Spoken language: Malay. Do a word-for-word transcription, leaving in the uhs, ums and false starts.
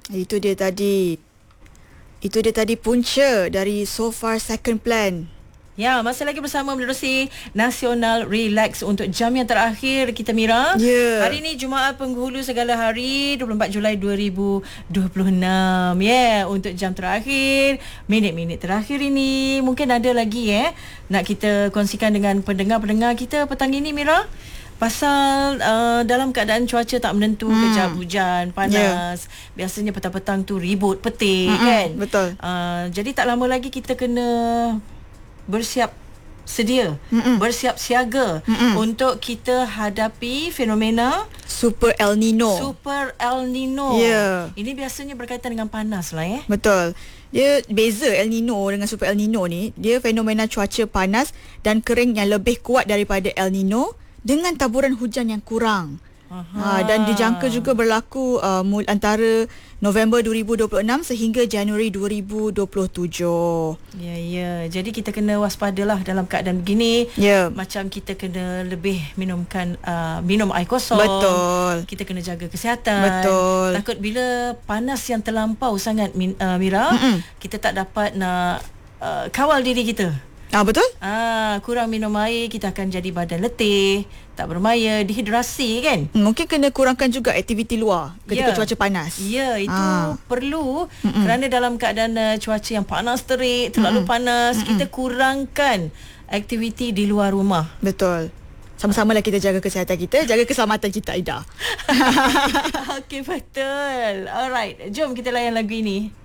Itu dia tadi. Itu dia tadi punca dari So Far Second Plan. Ya, masih lagi bersama menerusi Nasional Relax untuk jam yang terakhir kita, Mira. Yeah. Hari ini Jumaat Penghulu Segala Hari, dua puluh empat Julai dua ribu dua puluh enam. Ya, yeah, untuk jam terakhir, minit-minit terakhir ini mungkin ada lagi eh nak kita kongsikan dengan pendengar-pendengar kita petang ini, Mira. Pasal uh, dalam keadaan cuaca tak menentu, hmm. kejap hujan, panas. Yeah. Biasanya petang-petang tu ribut, petir, mm-mm, kan? Betul. Uh, jadi tak lama lagi kita kena bersiap sedia, Mm-mm. bersiap siaga Mm-mm. untuk kita hadapi fenomena Super El Nino. Super El Nino. Yeah. Ini biasanya berkaitan dengan panas lah eh. Betul. Dia beza El Nino dengan Super El Nino ni, dia fenomena cuaca panas dan kering yang lebih kuat daripada El Nino dengan taburan hujan yang kurang. Ha, dan dijangka juga berlaku uh, antara November dua ribu dua puluh enam sehingga Januari dua ribu dua puluh tujuh. Ya, ya. Jadi kita kena waspadalah dalam keadaan begini. Ya. Macam kita kena lebih minumkan uh, minum air kosong. Betul. Kita kena jaga kesihatan. Betul. Takut bila panas yang terlampau sangat, uh, Mira, Mm-mm. kita tak dapat nak uh, kawal diri kita. Ah, betul? Ah, kurang minum air, kita akan jadi badan letih, tak bermaya, dehidrasi kan? Mungkin kena kurangkan juga aktiviti luar ketika ya. cuaca panas. Ya, itu ah. perlu. Mm-mm. Kerana dalam keadaan uh, cuaca yang panas terik, terlalu Mm-mm. panas, Mm-mm. kita kurangkan aktiviti di luar rumah. Betul. Sama-samalah kita jaga kesihatan kita, jaga keselamatan kita, Ida. Okey, betul. Alright, jom kita layan lagu ini.